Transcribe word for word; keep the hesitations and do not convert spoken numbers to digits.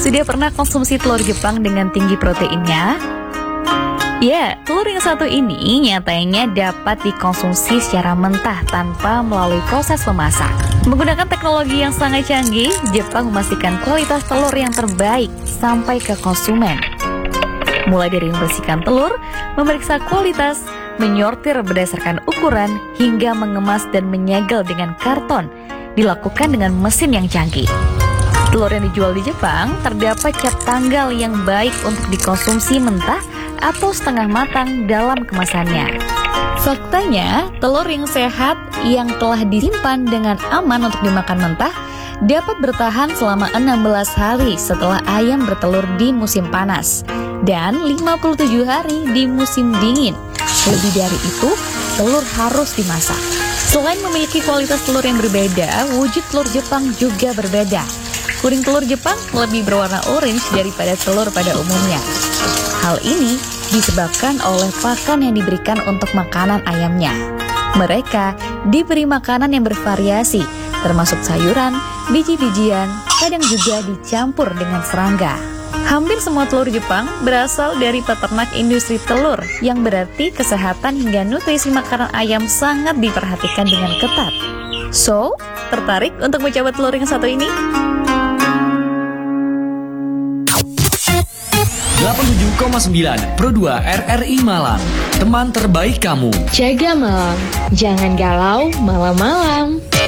Sudah pernah konsumsi telur Jepang dengan tinggi proteinnya? Ya, telur yang satu ini nyatanya dapat dikonsumsi secara mentah tanpa melalui proses memasak. Menggunakan teknologi yang sangat canggih, Jepang memastikan kualitas telur yang terbaik sampai ke konsumen. Mulai dari membersihkan telur, memeriksa kualitas, menyortir berdasarkan ukuran, hingga mengemas dan menyegel dengan karton, dilakukan dengan mesin yang canggih. Telur yang dijual di Jepang terdapat cap tanggal yang baik untuk dikonsumsi mentah atau setengah matang dalam kemasannya. Faktanya, telur yang sehat yang telah disimpan dengan aman untuk dimakan mentah dapat bertahan selama enam belas hari setelah ayam bertelur di musim panas dan lima puluh tujuh hari di musim dingin. Lebih dari itu, telur harus dimasak. Selain memiliki kualitas telur yang berbeda, wujud telur Jepang juga berbeda. Kuning telur Jepang lebih berwarna orange daripada telur pada umumnya. Hal ini disebabkan oleh pakan yang diberikan untuk makanan ayamnya. Mereka diberi makanan yang bervariasi, termasuk sayuran, biji-bijian, kadang juga dicampur dengan serangga. Hampir semua telur Jepang berasal dari peternak industri telur, yang berarti kesehatan hingga nutrisi makanan ayam sangat diperhatikan dengan ketat. So, tertarik untuk mencoba telur yang satu ini? delapan puluh tujuh koma sembilan Pro dua R R I Malang, teman terbaik kamu. Jaga malam, jangan galau malam-malam.